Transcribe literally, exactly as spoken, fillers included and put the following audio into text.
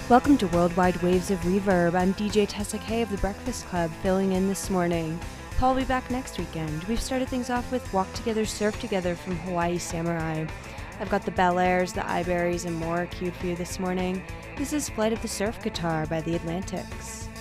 Welcome to Worldwide Waves of Reverb. I'm D J Tessa K of The Breakfast Club, filling in this morning. Paul will be back next weekend. We've started things off with Walk Together, Surf Together from Hawaii Samurai. I've got the Bel Airs, the Iberries, and more queued for you this morning. This is Flight of the Surf Guitar by the Atlantics.